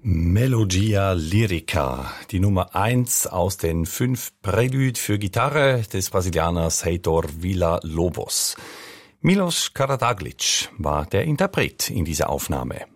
Melodia Lyrica, die Nummer 1 aus den 5 Prälude für Gitarre des Brasilianers Heitor Villa-Lobos. Milos Karadaglic war der Interpret in dieser Aufnahme.